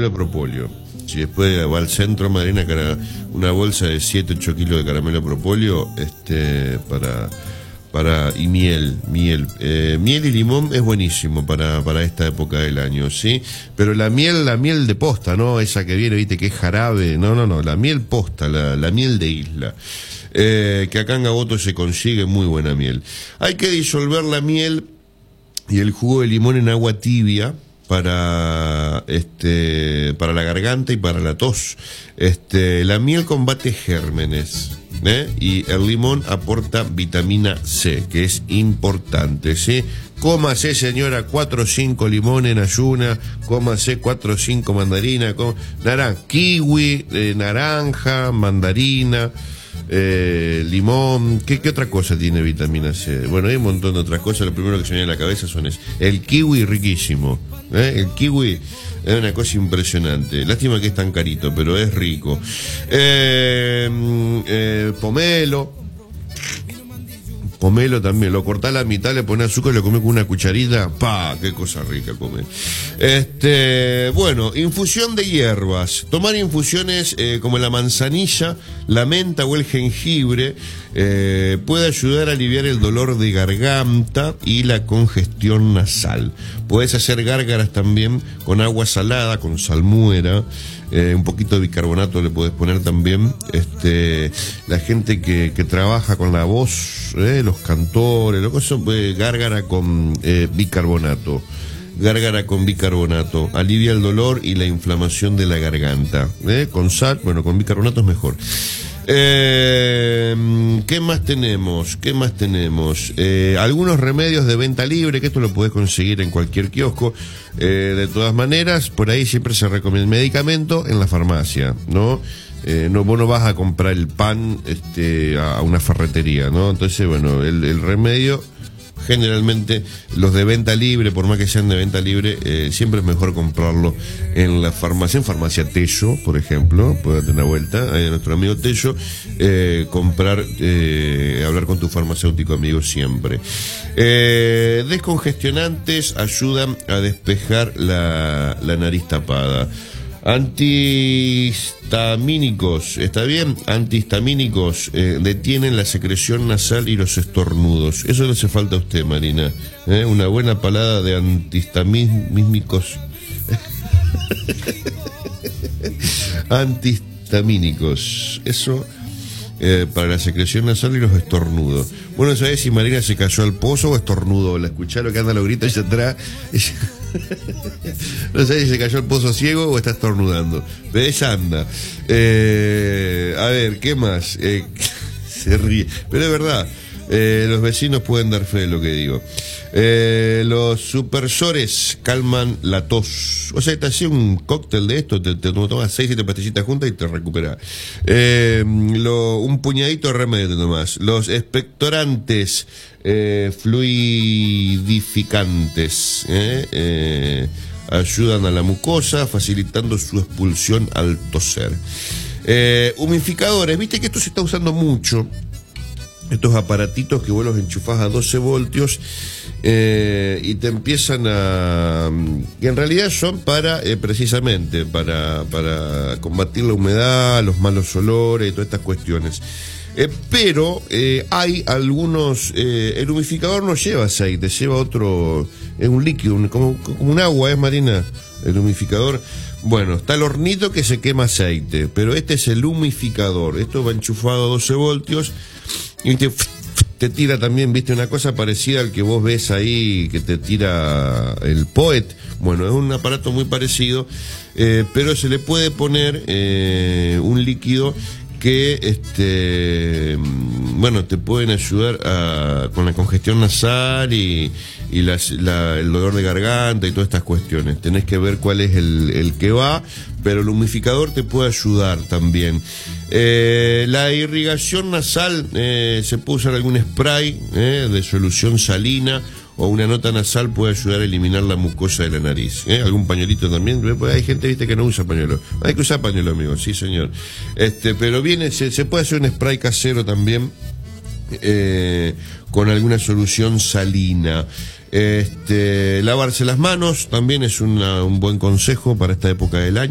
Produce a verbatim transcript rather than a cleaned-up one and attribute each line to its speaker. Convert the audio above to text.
Speaker 1: caramelo de propóleo. Si después va al centro, Madrina, una bolsa de siete, ocho kilos de caramelo de propóleo, este, para, para, y miel, miel. Eh, miel y limón es buenísimo para, para esta época del año, ¿sí? Pero la miel, la miel de posta, ¿no? Esa que viene, viste, que es jarabe. No, no, no, la miel posta, la, la miel de isla. Eh, que acá en Gaboto se consigue muy buena miel. Hay que disolver la miel y el jugo de limón en agua tibia para este para la garganta y para la tos. Este, la miel combate gérmenes, ¿eh? Y el limón aporta vitamina C, que es importante, ¿sí? Cómase, señora, cuatro o cinco limones en ayuna, cómase cuatro o cinco mandarinas, com... naranja, kiwi, eh, naranja, mandarina, eh, limón. ¿Qué, ¿Qué otra cosa tiene vitamina C? Bueno, hay un montón de otras cosas. Lo primero que se me viene a la cabeza son es el kiwi, riquísimo, ¿eh? El kiwi es una cosa impresionante. Lástima que es tan carito, pero es rico. Eh, eh, pomelo. Pomelo también, lo cortás a la mitad, le pones azúcar y lo comés con una cucharita. ¡Pa! ¡Qué cosa rica comer! Este, bueno, infusión de hierbas. Tomar infusiones eh, como la manzanilla, la menta o el jengibre eh, puede ayudar a aliviar el dolor de garganta y la congestión nasal. Puedes hacer gárgaras también con agua salada, con salmuera. Eh, un poquito de bicarbonato le puedes poner también. Este, la gente que, que trabaja con la voz, eh, los cantores, lo que son, eh, gárgara con eh, bicarbonato. Gárgara con bicarbonato alivia el dolor y la inflamación de la garganta. Eh, con sal, bueno, con bicarbonato es mejor. Eh, ¿Qué más tenemos? ¿Qué más tenemos? Eh, algunos remedios de venta libre, que esto lo podés conseguir en cualquier kiosco. Eh, de todas maneras, por ahí siempre se recomienda medicamento en la farmacia, ¿no? Eh, no, vos no vas a comprar el pan este, a una ferretería, ¿no? Entonces, bueno, el, el remedio, generalmente los de venta libre, por más que sean de venta libre, eh, siempre es mejor comprarlo en la farmacia, en Farmacia Tello, por ejemplo. Puedes dar una vuelta ahí a nuestro amigo Tello, eh, comprar, eh, hablar con tu farmacéutico amigo siempre. Eh, descongestionantes ayudan a despejar la, la nariz tapada. Antihistamínicos, ¿está bien? Antihistamínicos eh, detienen la secreción nasal y los estornudos. Eso le hace falta a usted, Marina, ¿eh? Una buena palada de antihistamínicos. Antihistamínicos. Eso eh, para la secreción nasal y los estornudos. Bueno, ¿sabés si Marina se cayó al pozo o estornudó? La escucharon que anda los gritos allá atrás. No sé si se cayó al pozo ciego o está estornudando, pero ella anda. Eh, a ver, ¿qué más? Eh, se ríe, pero es verdad. Eh, los vecinos pueden dar fe de lo que digo. Eh, los supersores calman la tos. O sea, te hacía un cóctel de esto, te, te tomas seis, siete pastillitas juntas y te recuperas. Eh, lo, un puñadito de remedio te tomás. Los expectorantes eh, fluidificantes eh, eh, ayudan a la mucosa, facilitando su expulsión al toser. Eh, humidificadores, viste que esto se está usando mucho. Estos aparatitos que vos los enchufás a doce voltios eh, y te empiezan a... que en realidad son para, eh, precisamente, para, para combatir la humedad, los malos olores y todas estas cuestiones. Eh, pero eh, hay algunos... Eh, el humidificador no lleva aceite, lleva otro... es un líquido, un, como, como un agua, ¿es, Marina? El humidificador... Bueno, está el hornito que se quema aceite, pero este es el humidificador. Esto va enchufado a doce voltios y te, te tira también, viste, una cosa parecida al que vos ves ahí, que te tira el Poet. Bueno, es un aparato muy parecido, eh, pero se le puede poner eh, un líquido que, este, bueno, te pueden ayudar a, con la congestión nasal y, y las, la, el dolor de garganta y todas estas cuestiones. Tenés que ver cuál es el, el que va, pero el humidificador te puede ayudar también. Eh, la irrigación nasal, eh, se puede usar algún spray eh, de solución salina, o una nota nasal puede ayudar a eliminar la mucosa de la nariz. ¿eh? Algún pañuelito también. Hay gente, viste, que no usa pañuelo. Hay que usar pañuelo, amigo, sí, señor. Este, pero viene, se, se puede hacer un spray casero también, eh, con alguna solución salina. Este, lavarse las manos también es una, un buen consejo para esta época del año.